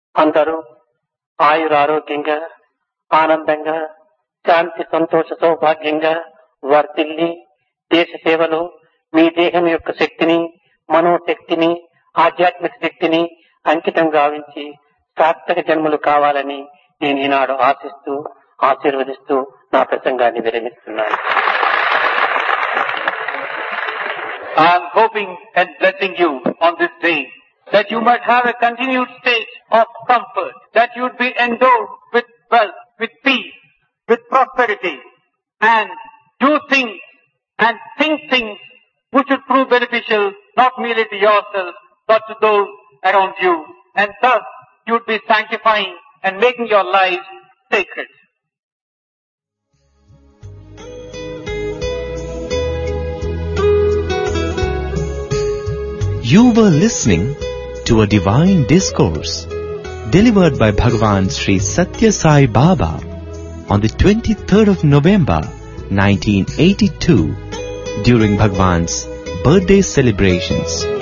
అందరూ ఆయురారోగ్యంగా ఆనందంగా శాంతి సంతోష సౌభాగ్యంగా వర్ధిల్లి దేశ సేవలో మీ దేహం యొక్క శక్తిని మనోశక్తిని ఆధ్యాత్మిక శక్తిని అంకితం గావించి సార్థక జన్మలు కావాలని నేను ఈనాడు ఆశిస్తూ ఆశీర్వదిస్తూ నా ప్రసంగాన్ని విరమిస్తున్నాను. I am hoping and blessing you on this day that you might have a continued state of comfort, that you would be endowed with wealth, with peace, with prosperity, and do things and think things which would prove beneficial not merely to yourself but to those around you, and thus you would be sanctifying and making your lives sacred. You were listening to a divine discourse delivered by Bhagavan Sri Satya Sai Baba on the 23rd of November 1982 during Bhagavan's birthday celebrations.